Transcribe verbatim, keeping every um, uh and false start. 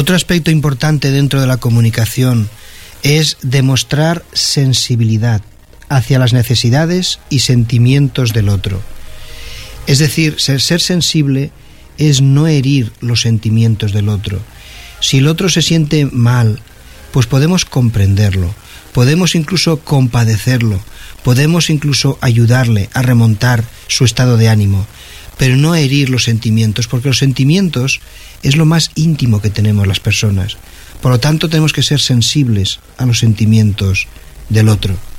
Otro aspecto importante dentro de la comunicación es demostrar sensibilidad hacia las necesidades y sentimientos del otro. Es decir, ser, ser sensible es no herir los sentimientos del otro. Si el otro se siente mal, pues podemos comprenderlo, podemos incluso compadecerlo, podemos incluso ayudarle a remontar su estado de ánimo, pero no herir los sentimientos, porque los sentimientos es lo más íntimo que tenemos las personas. Por lo tanto, tenemos que ser sensibles a los sentimientos del otro.